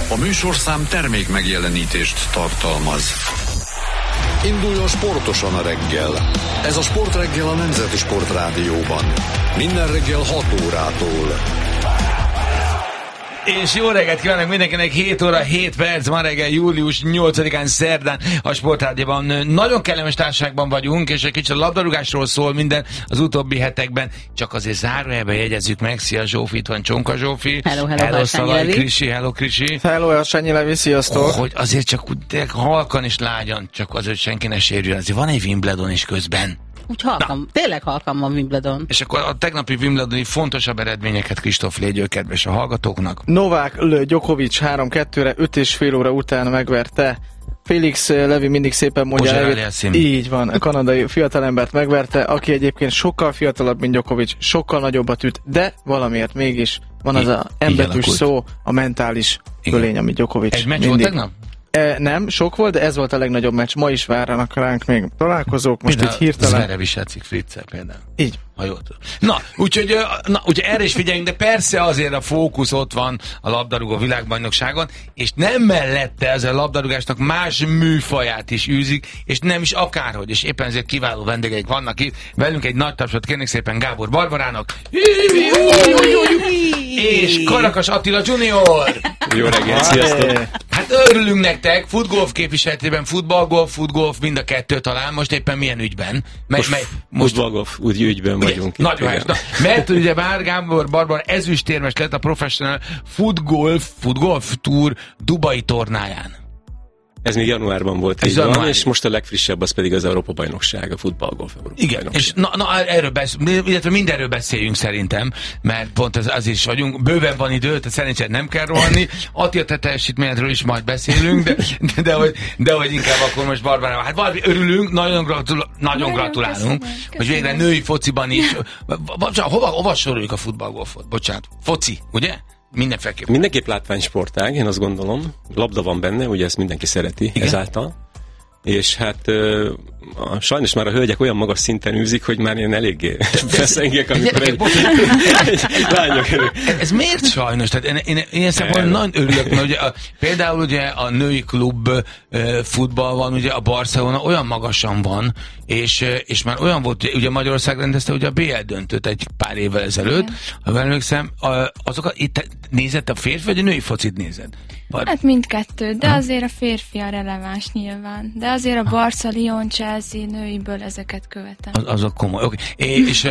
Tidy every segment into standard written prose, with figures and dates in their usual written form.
A műsorszám termék megjelenítést tartalmaz. Induljon sportosan a reggel. Ez a Sportreggel a Nemzeti Sportrádióban. Minden reggel 6 órától. És jó reggelt kívánok mindenkinek, 7 óra 7 perc, ma reggel július 8-án szerdán a Sportrádióban. Nagyon kellemes társaságban vagyunk, és egy kicsit a labdarúgásról szól minden az utóbbi hetekben. Csak azért zárójelben jegyezzük meg. Szia Zsófi, itt van Csonka Zsófi. Hello, Szalai Krisi, hello Krisi. Hello, Sanyi Levi, sziasztok. Hogy azért csak halkan és lágyan, csak azért senki ne sérüljön. Azért van egy Wimbledon is közben. Úgy halkan, tényleg halkan van Wimbledon. És akkor a tegnapi Wimbledoni fontosabb eredményeket Kristóf légy kedves a hallgatóknak. Novák Djokovic 3-2-re, 5,5 óra után megverte. Felix Levi mindig szépen mondja, így van, a kanadai fiatalembert megverte, aki egyébként sokkal fiatalabb, mint Djokovic, sokkal nagyobbat üt, de valamiért mégis van az a embetűs szó, a mentális fölény, ami Djokovic. Egy meccs volt tegnap? Nem, sok volt, de ez volt a legnagyobb meccs. Ma is várnak ránk még találkozók, most így hirtelen. Zverev is játszik Fritzel például. Így. Ha jól tudom. Na, úgyhogy erre is figyeljünk, de persze azért a fókusz ott van a labdarúgó világbajnokságon, és nem mellette ez a labdarúgásnak más műfaját is űzik, és nem is akárhogy, és éppen ezért kiváló vendégeik vannak itt. Velünk egy nagy tapsot kérnék szépen Gábor Barbarának, és Karakas Attila Junior. Jó reggelt, sziasztok! Hát örülünk nektek, futgolf képviseletében, futballgolf, mind a kettő talán, most éppen milyen ügyben? Most futballgolf ügyben vagyunk. Nagyon helyes. Mert ugye bár Gábor Barbara ezüstérmes lett a Professional Futgolf Tour Dubai tornáján. Ez még januárban volt, így van, és most a legfrissebb az pedig az Európa-bajnokság, a futballgolf Európa-bajnokság. És erről illetve mindenről beszéljünk szerintem, mert pont az is vagyunk. Bőven van idő, tehát szerencsére nem kell rohanni. Attila, te teljesítményedről is majd beszélünk, de hogy inkább akkor most Barbara. Hát Barbi, örülünk, nagyon gratulálunk, hogy végre női fociban is. Hova soroljuk a futballgolfot? Bocsánat, foci, ugye? Mindenképp látványsportág, én azt gondolom. Labda van benne, ugye ezt mindenki szereti. Igen? Ezáltal. És hát sajnos már a hölgyek olyan magas szinten űzik, hogy már én eléggé feszengek, amikor egy lányok elő. Ez miért sajnos? Tehát én szempontból nagyon örülök, mert ugye például ugye a női klub futball van, ugye a Barcelona olyan magasan van, és már olyan volt, ugye Magyarország rendezte ugye a BL döntőt egy pár évvel ezelőtt, ha emlékszem, azokat itt nézett a férfi, vagy a női focit nézed? Hát mindkettő, de azért a férfi a releváns nyilván. De azért a Barca, Lyon, Chelsea nőiből ezeket követem. Azok komoly. Okay. És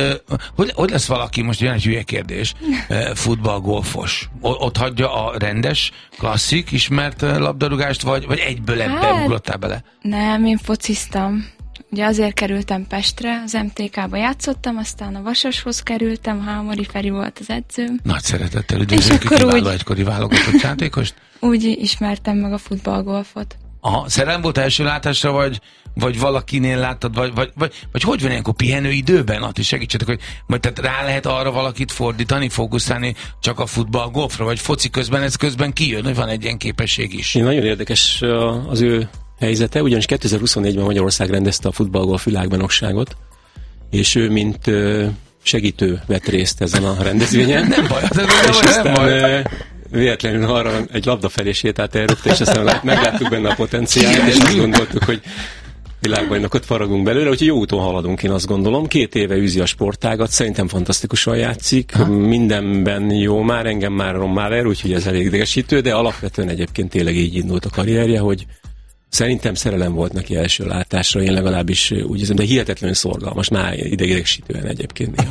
hogy lesz valaki, most jön egy hülye kérdés, futballgolfos? Ott hagyja a rendes, klasszik, ismert labdarúgást, vagy egyből ebbe ugrottál bele? Nem, én fociztam. Ugye azért kerültem Pestre, az MTK-ba játszottam, aztán a Vasashoz kerültem, Hámori Feri volt az edzőm. Nagy szeretettel üdvözlök, kiváló egykori válogatott játékost. Úgy ismertem meg a futballgolfot. Aha, szerelem volt első látásra, vagy valakinél láttad, vagy hogy van ilyenkor pihenő időben? Attól segítsetek, hogy tehát rá lehet arra valakit fordítani, fókuszálni csak a futballgolfra, vagy foci közben, ez közben kijön, hogy van egy ilyen képesség is. Nagyon érdekes az ő helyzete, ugyanis 2024-ben Magyarország rendezte a futballgolf világbajnokságot, és ő mint segítő vett részt ezen a rendezvényen. Nem baj, nem baj. Véletlenül arra egy labda felé sétált el rögtön, és aztán megláttuk benne a potenciált, és azt gondoltuk, hogy világbajnokot faragunk belőle, úgyhogy jó úton haladunk, én azt gondolom. 2 éve űzi a sportágat, szerintem fantasztikusan játszik, mindenben jó, már engem már rommál, úgyhogy ez elég idegesítő, de alapvetően egyébként tényleg így indult a karrierje, hogy szerintem szerelem volt neki első látásra, én legalábbis úgy hiszem, de hihetetlenül szorgalmas, már idegesítően egyébként.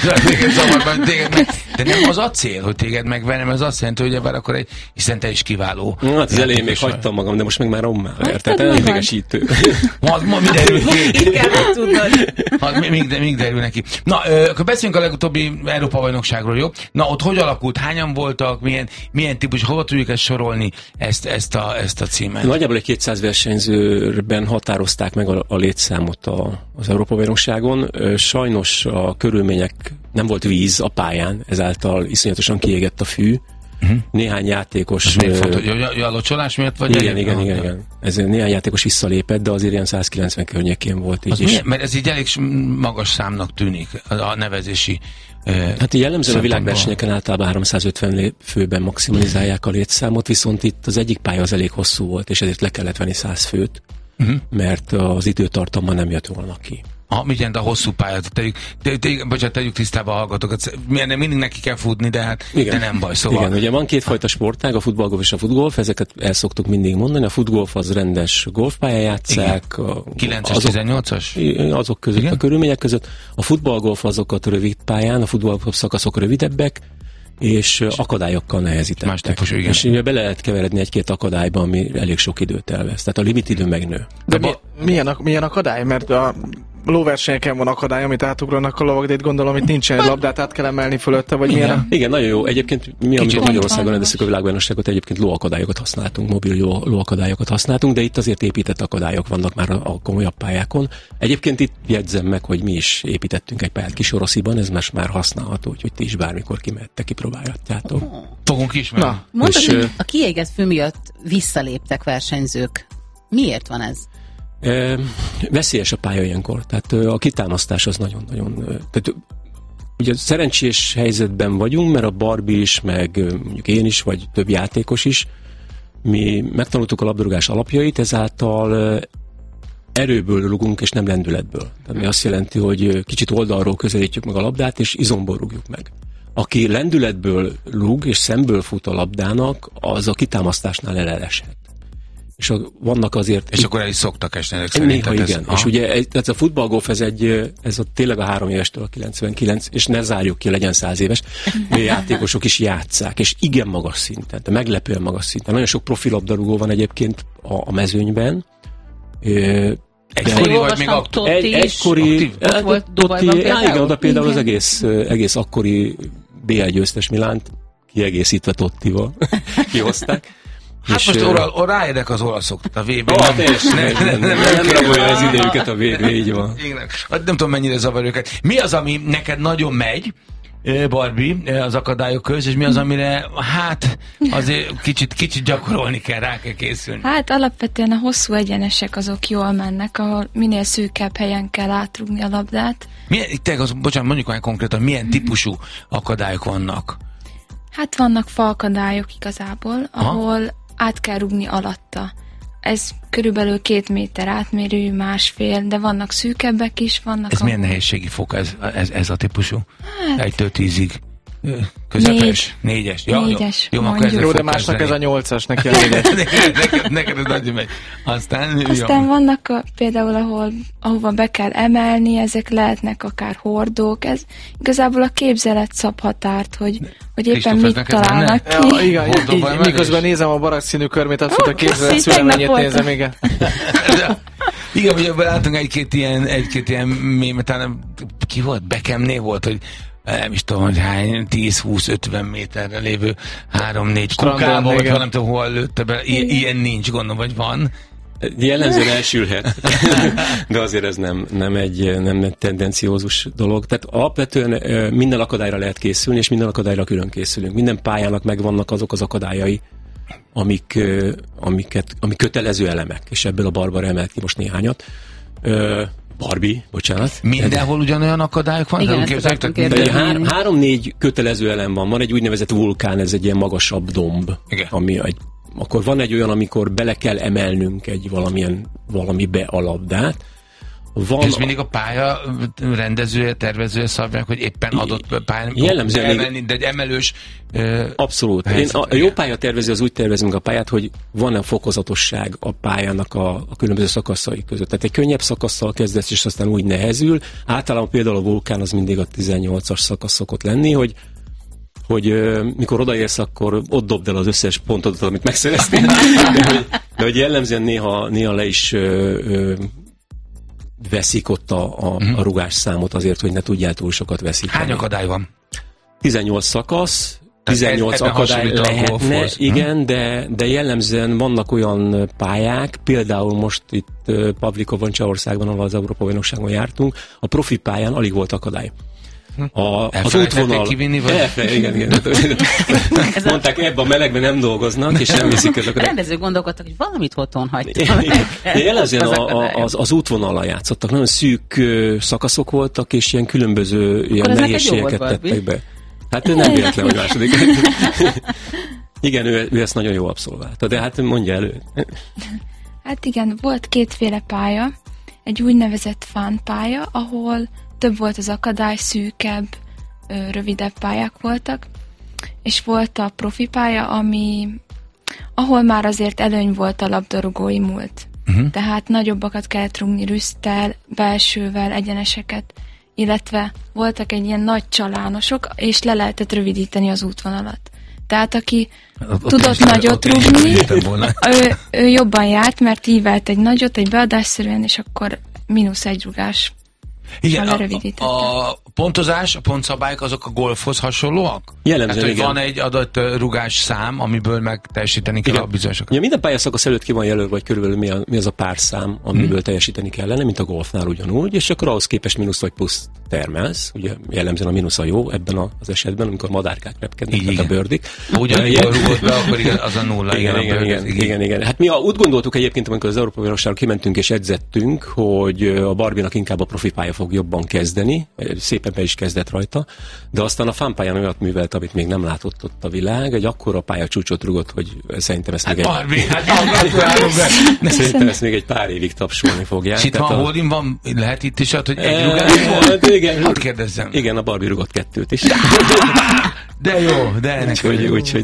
De nem az a cél, hogy téged megvennem, az azt jelenti, hogy akkor hiszen te is kiváló. Hát az elején még hagytam magam, de most meg már rommá. Tehát elég idegesítő. Ma mi derül ki? Így kell tudnod. Még derül neki. Na, akkor beszéljünk a legutóbbi Európa-bajnokságról, jó? Na, ott hogy alakult? Hányan voltak? Milyen típus? Hova tudjuk ezt sorolni, ezt a címet? Nagyjából egy 200 versenyzőben határozták meg a létszámot az Európa-bajnokságon. Sajnos a körülmények, nem volt víz a pályán, ezáltal iszonyatosan kiégett a fű, Néhány játékos... A locsolás miatt? Vagy igen. Ez néhány játékos visszalépett, de azért ilyen 190 környékén volt így is. Mert ez így elég magas számnak tűnik, a nevezési hát jellemzően a világversenyeken általában 350 főben maximalizálják a létszámot, viszont itt az egyik pálya az elég hosszú volt, és ezért le kellett venni 100 főt, mert az időtartamban nem jött volna ki. Mit jelent a hosszú pályát? Tegyük tisztába a hallgatókat. Mindig neki kell futni, de hát de nem baj. Szóval. Igen, ugye van kétfajta sportág, a futballgolf és a futgolf, ezeket el szoktuk mindig mondani. A futgolf az rendes golfpályán játsszák. 9-es, 18-as? Azok között, igen? A körülmények között. A futballgolf azokat rövid pályán, a futballgolf szakaszok rövidebbek, és akadályokkal nehezítettek. Más típusú, igen. És ugye bele lehet keveredni egy-két akadályba, ami elég sok időt elvesz. Tehát a limit idő megnő. De milyen akadály? Mert a lóversenyeken van akadály, amit átugranak a lovak, de itt gondolom, hogy nincsen labdát, át kell emelni fölötte, vagy milyen? Igen, nagyon jó. Egyébként mi, amikor Magyarországon rendezzük a világbajnokságot, egyébként lóakadályokat használtunk, mobil lóakadályokat használtunk, de itt azért épített akadályok vannak már a komolyabb pályákon. Egyébként itt jegyzem meg, hogy mi is építettünk egy pályát Kisorosziban, ez már használható, úgyhogy ti is bármikor kimehettek, kipróbálhatjátok. Fogunk ismerni. Mondtad, hogy a kiégett fű miatt visszaléptek versenyzők. Miért van ez? Veszélyes a pálya ilyenkor, tehát a kitámasztás az nagyon-nagyon... Tehát, ugye szerencsés helyzetben vagyunk, mert a Barbie is, meg mondjuk én is, vagy több játékos is, mi megtanultuk a labdarúgás alapjait, ezáltal erőből rugunk, és nem lendületből. Tehát mi azt jelenti, hogy kicsit oldalról közelítjük meg a labdát, és izomból rúgjuk meg. Aki lendületből rúg, és szemből fut a labdának, az a kitámasztásnál eleshet. És vannak azért... És akkor el is szoktak esni ezek szerint. Néha igen. És ugye ez a futballgolf, ez tényleg a 3 évestől a 99, és ne zárjuk ki, legyen 100 éves, játékosok is játsszák, és igen magas szinten, de meglepően magas szinten. Nagyon sok profilabdarúgó van egyébként a mezőnyben. Egykori vagy még egykori... Ott volt Dubajban például? Igen, oda például az egész akkori BL győztes Milánt kiegészítve Tottival kihozták. Hát most ráérek az olaszok, a VB. Nem rabolja az idejüket a VB, így van. Nem tudom, mennyire zavar őket. Mi az, ami neked nagyon megy, Barbie, az akadályok között, és mi az, amire hát azért kicsit gyakorolni kell, rá kell készülni? Hát alapvetően a hosszú egyenesek azok jól mennek, ahol minél szűkebb helyen kell átrugni a labdát. Bocsánat, mondjuk olyan konkrétan, milyen típusú akadályok vannak? Hát vannak faakadályok igazából, ahol át kell rugni alatta. Ez körülbelül 2 méter átmérőjű, 1,5, de vannak szűkebbek is, vannak... Ez milyen nehézségi fok ez a típusú? Hát, 1-től 10-ig. Közepes? 4-es? Ja, 4-es, jó, de másnak ez a 8-as, neki a 4-es. neked ez nagyon megy. Aztán vannak például, ahova be kell emelni, ezek lehetnek akár hordók. Ez igazából a képzelet szab határt, hogy éppen mit találnak ki. Ja, igen, miközben nézem a barakszínű körmét, abszolút a képzelet szüleményét nézem, igen. Igen, ugye látunk egy-két ilyen mémet, talán ki volt? Beckhamnél volt, hogy nem is tudom, hogy hány, 10-20-50 méterre lévő 3-4 kukába, vagy nem tudom, hol lőtte be. Ilyen nincs, gondolom, vagy van. Jellemzően elsülhet, de azért ez nem egy tendenciózus dolog. Tehát alapvetően minden akadályra lehet készülni, és minden akadályra külön készülünk. Minden pályának megvannak azok az akadályai, amik kötelező elemek, és ebből a Barbara emelt ki most néhányat. Barbie, bocsánat. Mindenhol ugyanolyan akadályok van? Igen, 3-4 kötelező elem van. Van egy úgynevezett vulkán, ez egy ilyen magasabb domb. Ami akkor van egy olyan, amikor bele kell emelnünk egy valamibe a labdát. És mindig a pálya rendezője, tervezője szabják, hogy éppen adott pályán emelni, de egy emelős abszolút. A jó pályatervező az úgy tervezünk a pályát, hogy van-e fokozatosság a pályának a különböző szakaszai között. Tehát egy könnyebb szakasszal kezdesz, és aztán úgy nehezül. Általában például a vulkán az mindig a 18-as szakasz szokott lenni, hogy mikor odaérsz, akkor ott dobd el az összes pontodat, amit megszereztél. De hogy jellemzően néha le is veszik ott a rugás számot azért, hogy ne tudjál túl sokat veszíteni. Hány akadály van? 18 szakasz, 18 akadály lehetne, igen, de jellemzően vannak olyan pályák, például most itt Pavlikovon, Csehországban, ahol az Európa-bajnokságon jártunk, a profi pályán alig volt akadály. Az útvonal... kivinni, vagy? Igen. Mondták, ebben a melegben nem dolgoznak, és nem viszik ezeket. A rendezők gondolkodtak, hogy valamit otthon hagytam. Jellemzően az útvonallal játszottak. Nagyon szűk szakaszok voltak, és ilyen különböző ilyen nehézségeket tettek be. Hát ő nem véletlen, hogy második. Igen, ő ezt nagyon jól abszolválta, de hát mondja elő. Hát igen, volt kétféle pálya. Egy úgynevezett fun pálya, ahol több volt az akadály, szűkebb, rövidebb pályák voltak, és volt a profi pálya, ahol már azért előny volt a labdarúgói múlt. Tehát nagyobbakat kellett rúgni rüszttel, belsővel, egyeneseket, illetve voltak egy ilyen nagy csalánosok, és le lehetett rövidíteni az útvonalat. Tehát aki tudott nagyot rúgni, ő jobban járt, mert ívelt egy nagyot, egy beadásszerűen, és akkor -1 rugás. Igen, a pontozás, a pontszabályok azok a golfhoz hasonlóak? Jellemzően, hát, hogy van egy adott rugás szám, amiből meg teljesíteni kell a bizonyosokat. Ja, minden pályaszakasz előtt ki van jelölve, vagy körülbelül mi az a párszám, amiből teljesíteni kellene, mint a golfnál ugyanúgy, és akkor ahhoz képest mínusz vagy plusz termelsz. Ugye jellemzően a mínusz a jó ebben az esetben, amikor madárkák repkednek, tehát a bőrdik. Ugyanúgy rúgott be, akkor az a nulla. Igen. Hát mi úgy gondoltuk egyébként, amikor az Európai Bajnokságra kimentünk és edzettünk, hogy a Barbie-nak inkább a profi pálya fog jobban kezdeni, szépen be is kezdett rajta, de aztán a fánpályán olyat művelt, amit még nem látott ott a világ, egy akkora pályacsúcsot rugott, hogy szerintem ezt szerintem ezt még egy pár évig tapsolni fogják. Itt van, Holdin van, lehet itt is, hogy egy rugás volt? Igen, hadd kérdezzem. Igen, a Barbie rugott 2-t is. De jó, de ennek úgyhogy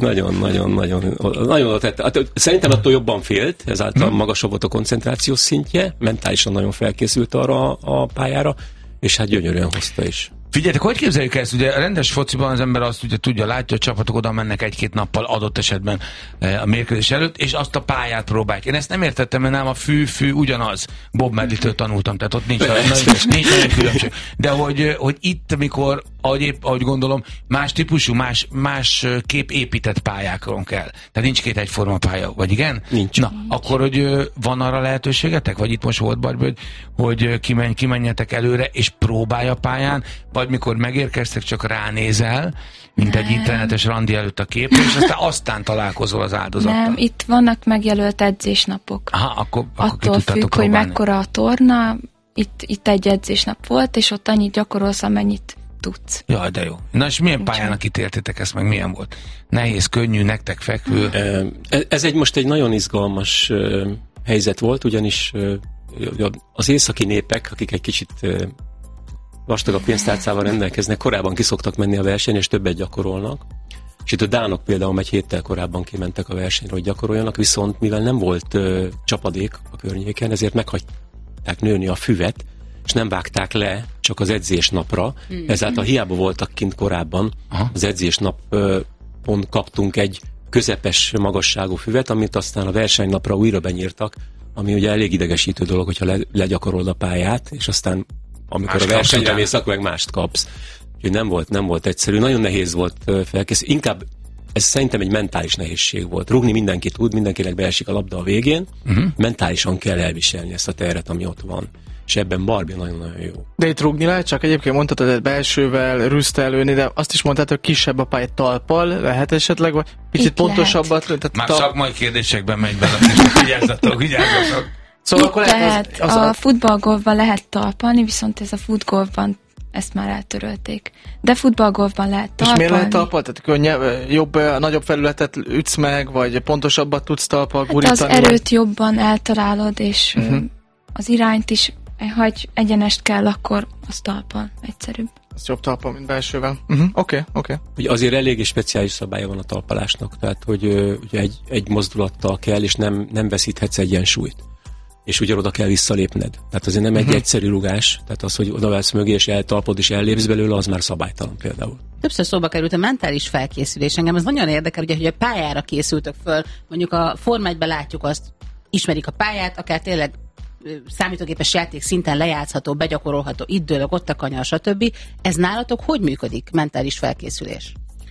nagyon tette. Szerintem attól jobban félt, ezáltal magasabb volt a koncentrációs szintje, mentálisan nagyon felkészült arra a pályára, és hát gyönyörűen hozta is. Figyeljetek, hogy képzeljük ezt? Ugye a rendes fociban az ember azt ugye tudja, látja, a csapatok oda mennek 1-2 nappal adott esetben a mérkőzés előtt, és azt a pályát próbálják. Én ezt nem értettem, mert nálam a fű ugyanaz. Bob Medley-től tanultam, tehát ott nincs nagyon különbség. De hogy itt, amikor, ahogy gondolom, más típusú, más kép épített pályákon kell. Tehát nincs két egyforma pálya, vagy igen? Nincs. Na, akkor, hogy van arra lehetőségetek? Vagy itt most volt Barbie, hogy kimenjetek előre, és próbálj a pályán, vagy mikor megérkeztek, csak ránézel, mint egy internetes randi előtt a képre, és aztán találkozol az áldozattal. Nem, itt vannak megjelölt edzésnapok. Aha, akkor attól függ, hogy mekkora a torna, itt egy edzésnap volt, és ott annyit gyakorolsz, amennyit tudsz. Jaj, de jó. Na és milyen pályának ítéltétek ezt, meg milyen volt? Nehéz, könnyű, nektek fekvő? Ez most egy nagyon izgalmas helyzet volt, ugyanis az északi népek, akik egy kicsit vastagabb pénztárcával rendelkeznek, korábban kiszoktak menni a versenyre, és többet gyakorolnak. És itt a dánok például egy héttel korábban kimentek a versenyre, hogy gyakoroljanak, viszont mivel nem volt csapadék a környéken, ezért meghagyták nőni a füvet, és nem vágták le csak az edzésnapra. Ezáltal hiába voltak kint korábban, az edzésnapon kaptunk egy közepes magasságú füvet, amit aztán a versenynapra újra benyírtak, ami ugye elég idegesítő dolog, hogyha legyakorolod a pályát, és aztán amikor a versenyre mész, akkor meg mást kapsz. Úgyhogy nem volt egyszerű. Nagyon nehéz volt felkészülni. Inkább ez szerintem egy mentális nehézség volt. Rúgni mindenki tud, mindenkinek beesik a labda a végén. Mentálisan kell elviselni ezt a terhet, ami ott van. És ebben Barbie nagyon-nagyon jó. De itt rúgni lehet, csak egyébként mondhatod, hogy belsővel, rüsztel lőni, de azt is mondtad, hogy kisebb a pálya talppal, lehet esetleg, vagy kicsit itt pontosabbat. Tehát már szakmai kérdésekben megy bele, vigyázzatok. Szóval akkor lehet, a futballgolfban lehet talpalni, viszont ez a futgolfban ezt már eltörölték. De futballgolfban lehet talpalni. És miért lehet talpalni? Tehát jobb, nagyobb felületet ütsz meg, vagy pontosabbat tudsz talpal gurítani? Hát az erőt jobban eltalálod, és az irányt is, ha egyenest kell, akkor az talpal egyszerűbb. Ez jobb talpal, mint belsővel. Oké. Ugye azért eléggé speciális szabálya van a talpalásnak, tehát hogy ugye egy mozdulattal kell, és nem veszíthetsz egyensúlyt. És ugye oda kell visszalépned. Tehát azért nem egy egyszerű rugás, tehát az, hogy odavállsz mögé, és eltalpod, és ellépsz belőle, az már szabálytalan például. Többször szóba került a mentális felkészülés. Engem ez nagyon érdekel, ugye, hogy a pályára készültök föl, mondjuk a Forma 1-ben látjuk azt, ismerik a pályát, akár tényleg számítógépes játék szinten lejátszható, begyakorolható, itt dőlök, ott a kanyar, stb. Ez nálatok hogy működik, mentális felkészülés?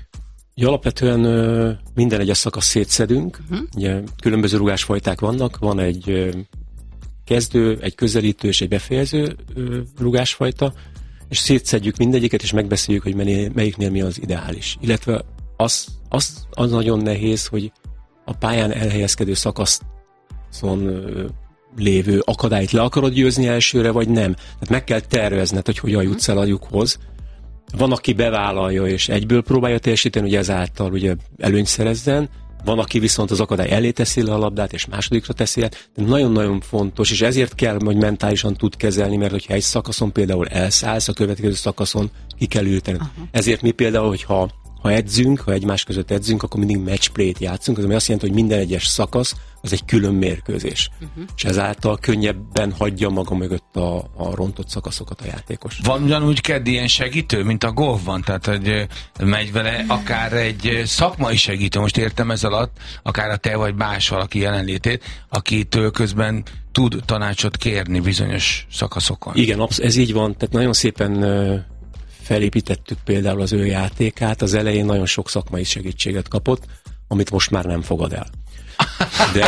Ja, alapvetően minden egyes szakasz szétszedünk, ugye különböző rugásfajták vannak, van egy kezdő, egy közelítő és egy befejező rugásfajta, és szétszedjük mindegyiket, és megbeszéljük, hogy melyiknél mi az ideális. Illetve az nagyon nehéz, hogy a pályán elhelyezkedő szakaszon lévő akadályt le akarod győzni elsőre, vagy nem. Tehát meg kell tervezned, hogy hogyan jutsz el a lyukhoz. Van, aki bevállalja, és egyből próbálja teljesíteni, hogy ezáltal ugye előnyt szerezzen. Van, aki viszont az akadály elé teszi le a labdát, és másodikra teszi le. De nagyon-nagyon fontos, és ezért kell, hogy mentálisan tud kezelni, mert hogyha egy szakaszon például elszállsz, a következő szakaszon ki kell ültened. Ezért mi például, hogyha edzünk, ha egymás között edzünk, akkor mindig matchplay-t játszunk, az ami azt jelenti, hogy minden egyes szakasz az egy külön mérkőzés. És ezáltal könnyebben hagyja maga mögött a rontott szakaszokat a játékos. Van ugyanúgy keddi ilyen segítő, mint a golfban, tehát hogy megy vele akár egy szakmai segítő, most értem ez alatt, akár a te vagy más valaki jelenlétét, akitől közben tud tanácsot kérni bizonyos szakaszokon. Igen, ez így van, tehát nagyon szépen felépítettük például az ő játékát, az elején nagyon sok szakmai segítséget kapott, amit most már nem fogad el. De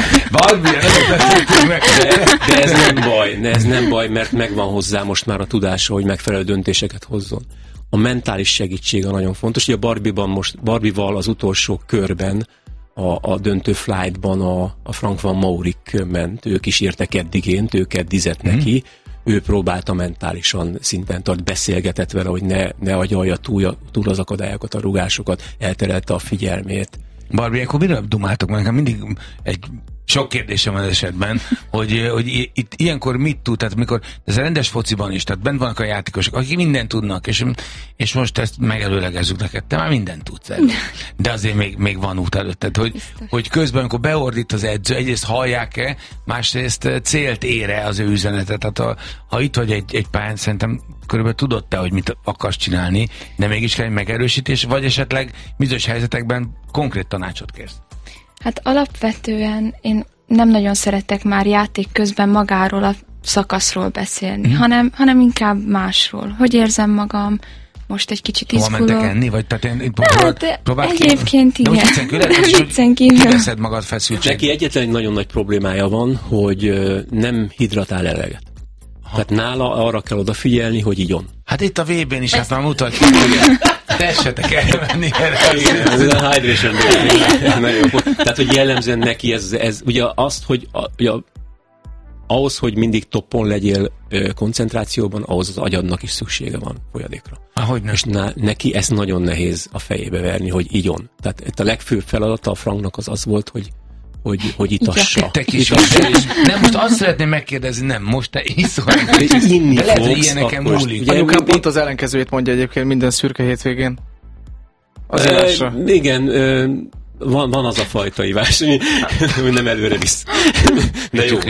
ez nem baj, mert megvan hozzá most már a tudása, hogy megfelelő döntéseket hozzon. A mentális segítsége nagyon fontos. Ugye Barbie-val az utolsó körben, a döntő flightban a Frank van Maurik ment, ő kísérte keddigént, ő keddizett neki, ő próbálta mentálisan szinten beszélgetett vele, hogy ne agyalja túl az akadályokat, a rugásokat, elterelte a figyelmét. Barbie, akkor mire dumáltok? Nekem mindig egy sok kérdésem az esetben, hogy itt ilyenkor mit tud, tehát mikor ez a rendes fociban is, tehát bent vannak a játékosok, akik mindent tudnak, és most ezt megelőlegezzük neked, te már mindent tudsz el. De azért még van út előtted, hogy közben, amikor beordít az edző, egyrészt hallják-e, másrészt célt ér-e az ő üzenetet. Tehát ha itt vagy egy pályán, szerintem körülbelül tudod te, hogy mit akarsz csinálni, de mégis kell egy megerősítés, vagy esetleg bizonyos helyzetekben konkrét tanácsot kérsz. Hát alapvetően én nem nagyon szeretek már játék közben magáról a szakaszról beszélni, hanem inkább másról. Hogy érzem magam, most egy kicsit izgulok. Hova mentek enni? Vagy tehát én egyébként igen. De viccen kívül kiveszed magad feszültség. Neki egyetlen egy nagyon nagy problémája van, hogy nem hidratál eleget. Tehát nála arra kell odafigyelni, hogy igyon. Hát itt a VB-n is, hát már mutatjuk. Tessetek elmenni erre. Ez a hydration. Tehát, hogy jellemzően neki ez ugye azt, hogy ahhoz, hogy mindig toppon legyél koncentrációban, ahhoz az agyadnak is szüksége van folyadékra. Ahogyne. És neki ezt nagyon nehéz a fejébe verni, hogy igyon. Tehát itt a legfőbb feladata a Franknak az volt, hogy itassa. Nem, most azt szeretném megkérdezni, nem, most te iszol. Inni de lehet, hogy ilyeneken múlik. Anyukám pont az ellenkezőjét mondja egyébként minden szürke hétvégén. Igen, van az a fajta ivás, hogy nem előre visz. De jó.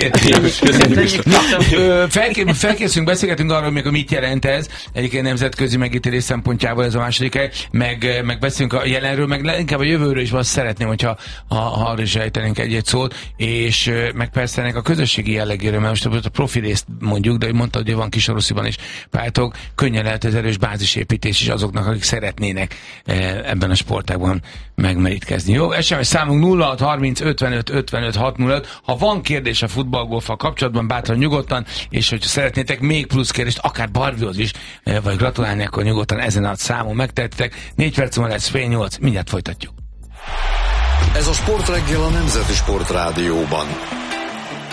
Felkészülünk, beszélgetünk arról, hogy mit jelent ez. Egyébként nemzetközi megítélés szempontjából ez a második hely. Meg beszélünk a jelenről, meg inkább a jövőről is azt szeretném, hogyha arra is ejtenénk egy szót, és meg persze ennek a közösségi jellegéről, mert most a profi részt mondjuk, de mondtad, hogy van Kisarosziban is pályátok, könnyen lehet ez erős bázisépítés is azoknak, akik szeretnének ebben a sportágban megmerítkezni. Jó, SMS számunk 0630 55 55 605. Ha van kérdés a futballgolffal kapcsolatban, bátran nyugodtan, és hogyha szeretnétek még plusz kérdést, akár Barbiehoz is, vagy gratulálni, akkor nyugodtan ezen a számon megtehetitek. 4 perc múlva lesz fél 8, mindjárt folytatjuk. Ez a Sportreggel a Nemzeti Sport Rádióban.